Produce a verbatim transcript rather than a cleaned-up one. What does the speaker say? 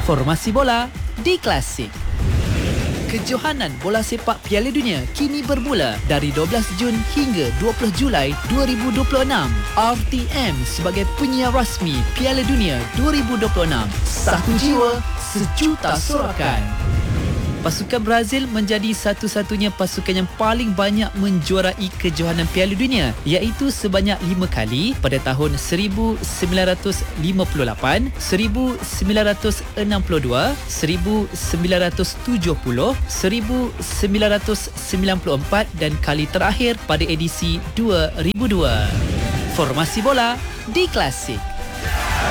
Formasi bola di Klasik. Kejohanan bola sepak Piala Dunia kini bermula dari dua belas Jun hingga dua puluh Julai dua ribu dua puluh enam. R T M sebagai penyiar rasmi Piala Dunia dua ribu dua puluh enam. Satu jiwa, sejuta sorakan. Pasukan Brazil menjadi satu-satunya pasukan yang paling banyak menjuarai kejohanan Piala Dunia, iaitu sebanyak lima kali pada tahun seribu sembilan ratus lima puluh lapan, seribu sembilan ratus enam puluh dua, seribu sembilan ratus tujuh puluh, seribu sembilan ratus sembilan puluh empat dan kali terakhir pada edisi dua ribu dua. Formasi bola di Klasik.